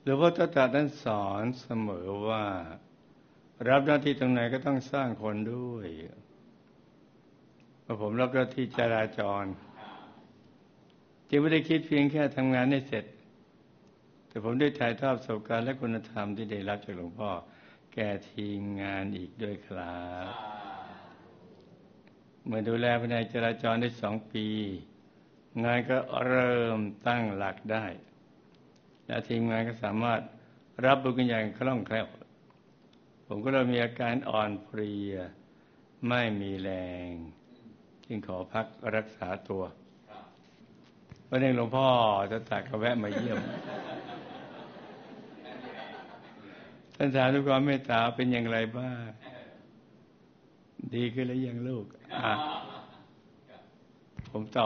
หลวงพ่อตถาท่านสอนเสมอว่ารับหน้าที่ตรงไหนก็ต้องสร้างคนด้วยพอผมรับหน้าที่จราจรจึงไม่ได้คิดเพียงแค่ทำงานให้เสร็จแต่ผมได้ถ่ายทอดประสบการณ์และคุณธรรมที่ได้รับจากหลวงพ่อแก่ทีมงานอีกด้วยครับเมื่อดูแลภายในจราจรได้2 ปีงานก็เริ่มตั้งหลักได้และทีมงานก็สามารถรับบุคคลอย่างคล่องแคล่วผมก็เริ่มมีอาการอ่อนเพลียไม่มีแรงจึงขอพักรักษาตัววันหนึ่งหลวงพ่อจะตักก็แวะมาเยี่ยมท่านถามด้วยความเมตตาเป็นอย่างไรบ้างดีขึ้นแล้วยังลูกผมตอบ